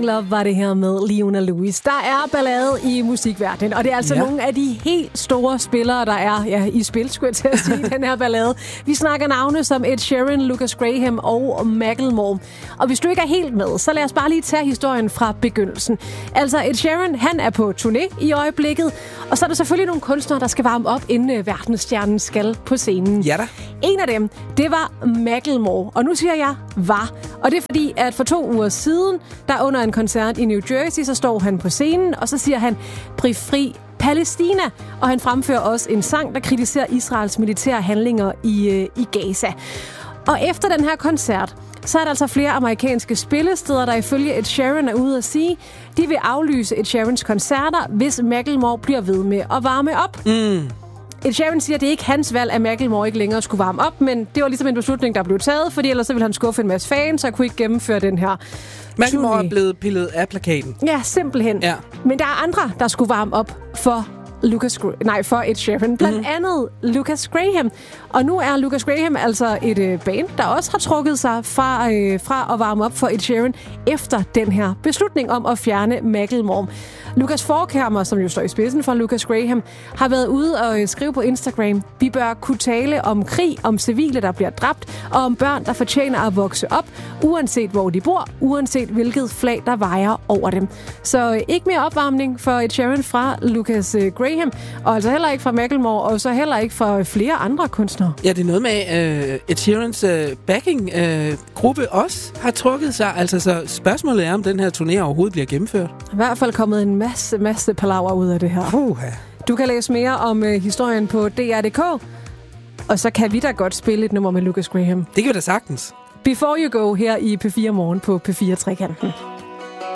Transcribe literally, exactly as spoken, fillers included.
Love var det her med Leona Lewis. Der er ballade i musikverdenen, og det er altså ja. nogle af de helt store spillere, der er ja, i spil, skulle jeg til at sige, den her ballade. Vi snakker navne som Ed Sheeran, Lucas Graham og Macklemore. Og hvis du ikke er helt med, så lad os bare lige tage historien fra begyndelsen. Altså, Ed Sheeran, han er på turné i øjeblikket, og så er der selvfølgelig nogle kunstnere, der skal varme op, inden verdensstjernen skal på scenen. Ja da. En af dem, det var Macklemore, og nu siger jeg var. Og det er fordi, at for to uger siden, der under en koncert i New Jersey, så står han på scenen, og så siger han, "Brig fri Palæstina", og han fremfører også en sang, der kritiserer Israels militære handlinger i, øh, i Gaza. Og efter den her koncert, så er der altså flere amerikanske spillesteder, der ifølge Ed Sheeran er ude at sige, de vil aflyse Ed Sheerans koncerter, hvis Macklemore bliver ved med at varme op. Mm. Ed Sheeran siger, at det er ikke hans valg, at Macklemore ikke længere skulle varme op, men det var ligesom en beslutning, der blev taget, fordi ellers så ville han skuffe en masse fans, så kunne ikke gennemføre den her Macklemore er blevet pillet af plakaten. Ja, simpelthen. Ja. Men der er andre, der skulle varme op for Lucas, nej, for Ed Sheeran. Blandt mm-hmm. andet Lucas Graham. Og nu er Lucas Graham altså et øh, band, der også har trukket sig fra, øh, fra at varme op for Ed Sheeran efter den her beslutning om at fjerne Macklemore. Lucas Forchhammer, som jo står i spidsen for Lucas Graham, har været ude og øh, skrive på Instagram, vi bør kunne tale om krig, om civile, der bliver dræbt, og om børn, der fortjener at vokse op, uanset hvor de bor, uanset hvilket flag, der vejer over dem. Så øh, ikke mere opvarmning for Ed Sheeran fra Lucas øh, Graham, og altså heller ikke fra Macklemore, og så heller ikke fra flere andre kunstnere. Ja, det er noget med, at uh, Ed Sheerans uh, backing-gruppe uh, også har trukket sig. Altså, så spørgsmålet er, om den her turné overhovedet bliver gennemført. I hvert fald kommet en masse, masse palaver ud af det her. Uh-huh. Du kan læse mere om uh, historien på D R punktum d k, og så kan vi da godt spille et nummer med Lucas Graham. Det kan vi da sagtens. Before You Go her i P fire Morgen på P fire Trekanten.